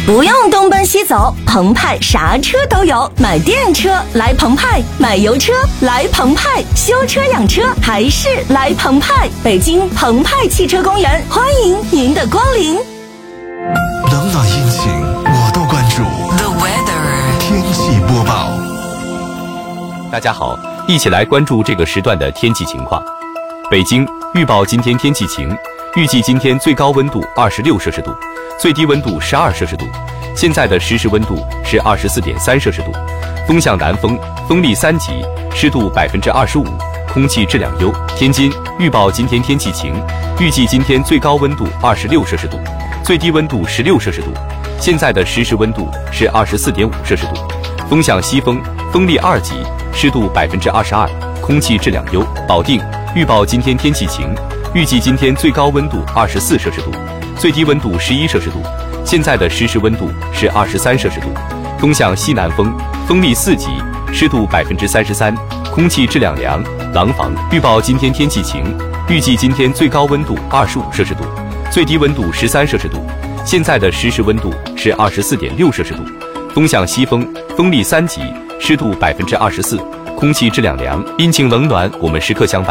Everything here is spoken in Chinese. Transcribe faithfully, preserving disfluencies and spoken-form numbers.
不用东奔西走，澎湃啥车都有。买电车来澎湃，买油车来澎湃，修车养车还是来澎湃。北京澎湃汽车公园，欢迎您的光临。 冷暖阴晴我都关注。 The weather 天气播报。 大家好，一起来关注这个时段的天气情况。北京预报今天天气晴，预计今天最高温度二十六摄氏度，最低温度十二摄氏度。现在的实时温度是二十四点三摄氏度，风向南风，风力三级，湿度百分之二十五，空气质量优。天津预报今天天气晴，预计今天最高温度二十六摄氏度，最低温度十六摄氏度。现在的实时温度是二十四点五摄氏度，风向西风，风力二级，湿度百分之二十二，空气质量优。保定预报今天天气晴，预计今天最高温度二十四摄氏度，最低温度十一摄氏度。现在的实时温度是二十三摄氏度，风向西南风，风力四级，湿度百分之三十三，空气质量良。廊坊预报今天天气晴，预计今天最高温度二十五摄氏度，最低温度十三摄氏度。现在的实时温度是二十四点六摄氏度，风向西风，风力三级，湿度百分之二十四，空气质量良。阴晴冷暖，我们时刻相伴。